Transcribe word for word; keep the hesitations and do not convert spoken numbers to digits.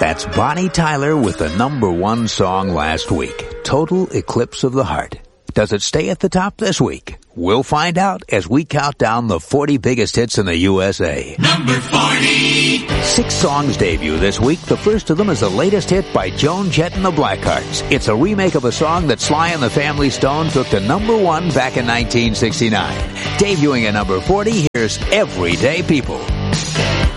That's Bonnie Tyler with the number one song last week, Total Eclipse of the Heart. Does it stay at the top this week? We'll find out as we count down the forty biggest hits in the U S A. Number forty. Six songs debut this week. The first of them is the latest hit by Joan Jett and the Blackhearts. It's a remake of a song that Sly and the Family Stone took to number one back in nineteen sixty-nine. Debuting at number forty, here's Everyday People.